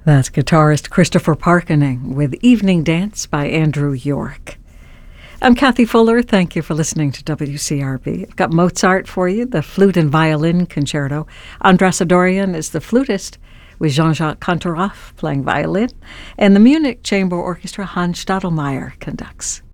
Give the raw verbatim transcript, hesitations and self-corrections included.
That's guitarist Christopher Parkening with Evening Dance by Andrew York. I'm Kathy Fuller. Thank you for listening to W C R B. I've got Mozart for you, the flute and violin concerto. Andras Adorian is the flutist, with Jean-Jacques Kantorov playing violin, and the Munich Chamber Orchestra Hans Stadelmeier conducts.